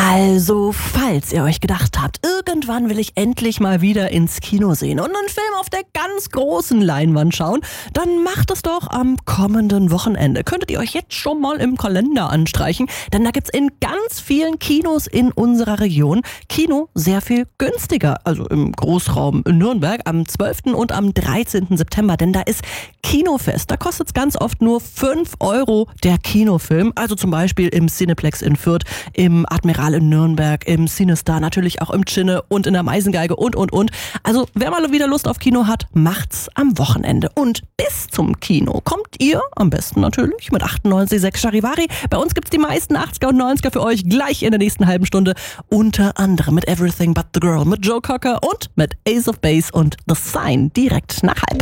Also, falls ihr euch gedacht habt, irgendwann will ich endlich mal wieder ins Kino sehen und einen Film auf der ganz großen Leinwand schauen, dann macht es doch am kommenden Wochenende. Könntet ihr euch jetzt schon mal im Kalender anstreichen, denn da gibt's in ganz vielen Kinos in unserer Region Kino sehr viel günstiger. Also im Großraum Nürnberg am 12. und am 13. September, denn da ist Kinofest. Da kostet's ganz oft nur 5 € der Kinofilm. Also zum Beispiel im Cineplex in Fürth, im Admiral in Nürnberg, im Cinestar, natürlich auch im Chinne und in der Meisengeige und. Also wer mal wieder Lust auf Kino hat, macht's am Wochenende. Und bis zum Kino kommt ihr am besten natürlich mit 98,6 Charivari. Bei uns gibt's die meisten 80er und 90er für euch gleich in der nächsten halben Stunde. Unter anderem mit Everything But The Girl, mit Joe Cocker und mit Ace of Base und The Sign direkt nach halb.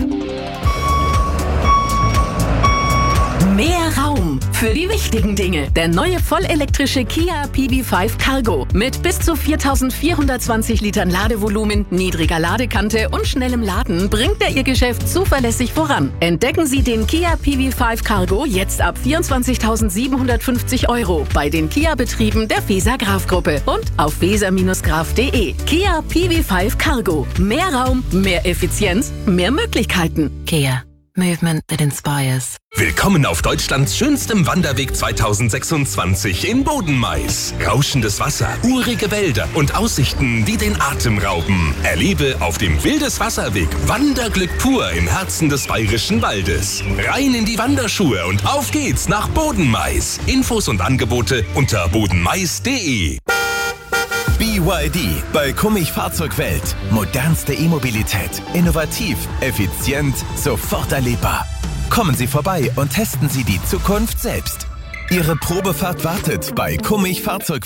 Mehr Raum für die wichtigen Dinge. Der neue vollelektrische Kia PV5 Cargo mit bis zu 4420 Litern Ladevolumen, niedriger Ladekante und schnellem Laden bringt er Ihr Geschäft zuverlässig voran. Entdecken Sie den Kia PV5 Cargo jetzt ab 24.750 € bei den Kia-Betrieben der Weser-Graf-Gruppe und auf weser-graf.de. Kia PV5 Cargo. Mehr Raum, mehr Effizienz, mehr Möglichkeiten. Kia. Movement that inspires. Willkommen auf Deutschlands schönstem Wanderweg 2026 in Bodenmais. Rauschendes Wasser, urige Wälder und Aussichten, die den Atem rauben. Erlebe auf dem Wildeswasserweg Wanderglück pur im Herzen des Bayerischen Waldes. Rein in die Wanderschuhe und auf geht's nach Bodenmais. Infos und Angebote unter bodenmais.de. BYD bei Kummich Fahrzeugwelt. Modernste E-Mobilität. Innovativ, effizient, sofort erlebbar. Kommen Sie vorbei und testen Sie die Zukunft selbst. Ihre Probefahrt wartet bei Kummich Fahrzeugwelt.